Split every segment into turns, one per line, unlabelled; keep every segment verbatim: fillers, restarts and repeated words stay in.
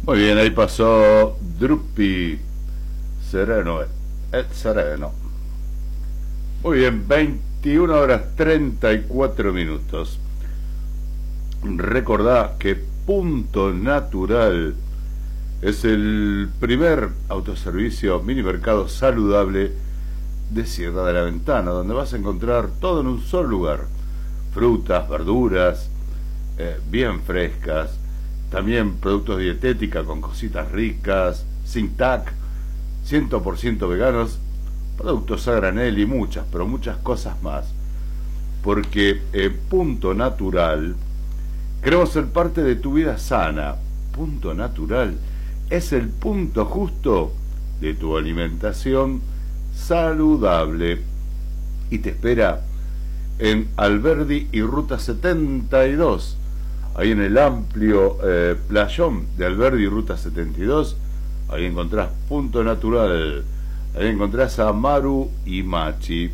Muy bien, ahí pasó Drupi Sereno, et Sereno. Muy bien, veintiuna horas treinta y cuatro minutos. Recordá que Punto Natural es el primer autoservicio mini mercado saludable de Sierra de la Ventana, donde vas a encontrar todo en un solo lugar. Frutas, verduras, eh, bien frescas, también productos de dietética con cositas ricas, sin tac, cien por ciento veganos, productos a granel y muchas, pero muchas cosas más. Porque eh, Punto Natural, queremos ser parte de tu vida sana. Punto Natural es el punto justo de tu alimentación saludable y te espera en Alberdi y Ruta setenta y dos, ahí en el amplio eh, playón de Alberdi y Ruta setenta y dos. Ahí encontrás Punto Natural, ahí encontrás a Maru y Machi,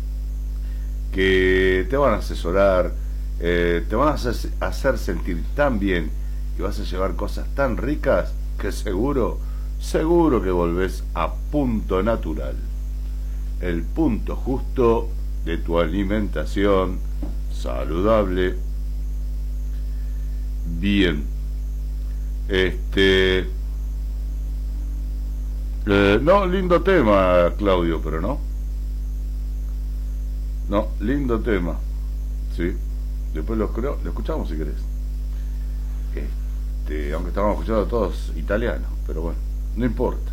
que te van a asesorar, eh, te van a hacer, hacer sentir tan bien y vas a llevar cosas tan ricas que seguro, seguro que volvés a Punto Natural, el punto justo de tu alimentación saludable. Bien, este eh, no, lindo tema, Claudio, pero no no, lindo tema, sí, después lo, creo, lo escuchamos si querés. Este, aunque estábamos escuchando todos italianos, pero bueno, no importa.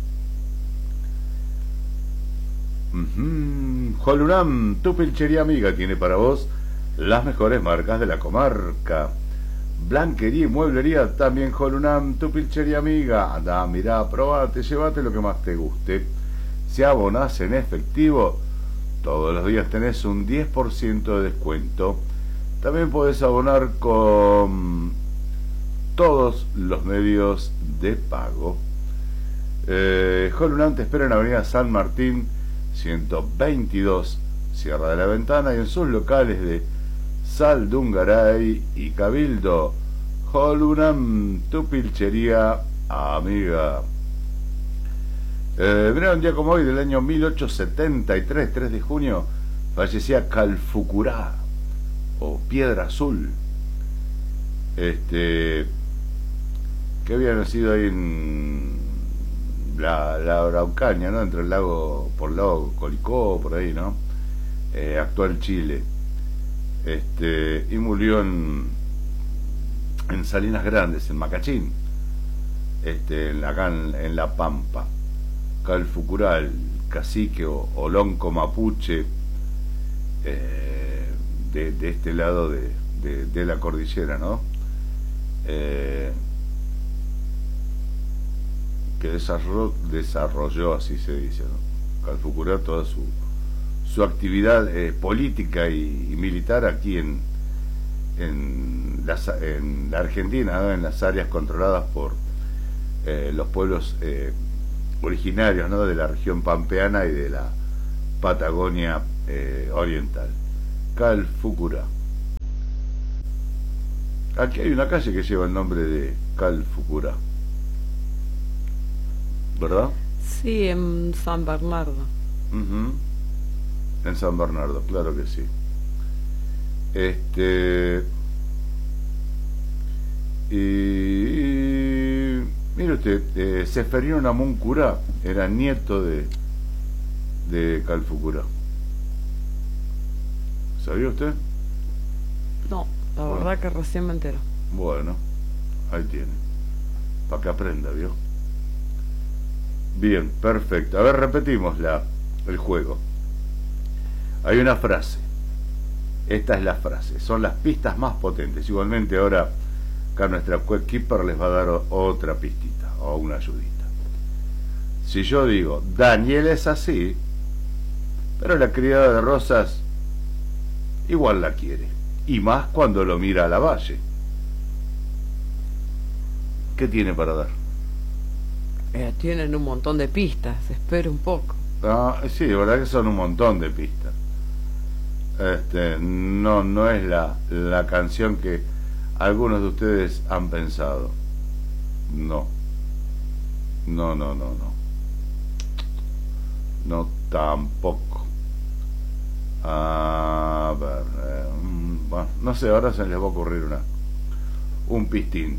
Uh-huh. Jolunam, tu pilchería amiga, tiene para vos las mejores marcas de la comarca. Blanquería y mueblería también Jolunam, tu pilchería amiga. Andá, mirá, probate, llévate lo que más te guste. Si abonás en efectivo, todos los días tenés un diez por ciento de descuento. También podés abonar con todos los medios de pago. eh, Jolunam te espera en Avenida San Martín ciento veintidós, Sierra de la Ventana, y en sus locales de Saldungaray y Cabildo. Jolunam, tu pilchería amiga. Eh, mirá, un día como hoy del año mil ochocientos setenta y tres, tres de junio, fallecía Calfucurá o Piedra Azul, este que había nacido ahí en la, la Araucaña, ¿no? Entre el lago, por el lago Colicó, por ahí, ¿no? Eh, actual Chile. Este, y murió en, en Salinas Grandes, en Macachín, este, en, acá en, en La Pampa. Calfucural, cacique o olonco mapuche, eh, de, de este lado de, de, de la cordillera, ¿no? Eh, que desarrolló, desarrolló, así se dice, ¿no? Calfucural, toda su su actividad eh, política y, y militar aquí en en la, en la Argentina, ¿no? En las áreas controladas por eh, los pueblos eh, originarios, ¿no? De la región pampeana y de la Patagonia eh, oriental. Calfucurá. Aquí hay una calle que lleva el nombre de Calfucurá, ¿verdad?
Sí, en San Bernardo.
Uh-huh. En San Bernardo, claro que sí. Este y, y mire usted, eh, Seferino Namuncurá era nieto de de Calfucurá. ¿Sabía usted?
No, la
Bueno.
verdad que recién me entero.
Bueno, ahí tiene, para que aprenda, ¿vio? Bien, perfecto. A ver, repetimos la, el juego. Hay una frase. Esta es la frase. Son las pistas más potentes. Igualmente ahora acá nuestra Quack Keeper les va a dar otra pistita o una ayudita. Si yo digo, Daniel es así, pero la criada de Rosas igual la quiere. Y más cuando lo mira a la Valle. ¿Qué tiene para dar?
Eh, tienen un montón de pistas, espera un poco.
Ah, sí, la verdad que son un montón de pistas. Este, no, no es la, la canción que algunos de ustedes han pensado. No. No, no, no, no. No, tampoco. A ver, eh, bueno, no sé, ahora se les va a ocurrir una un pistín.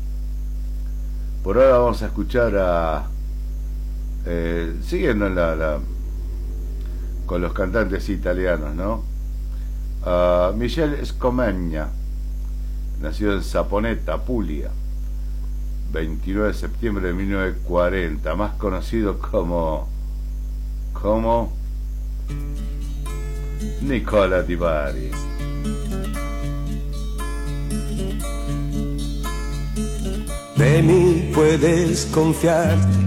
Por ahora vamos a escuchar a eh, siguiendo en la, la con los cantantes italianos, ¿no? A Michele Scomegna, nacido en Saponeta, Puglia, veintinueve de septiembre de mil novecientos cuarenta, más conocido como como Nicola Di Bari.
De mí puedes confiar,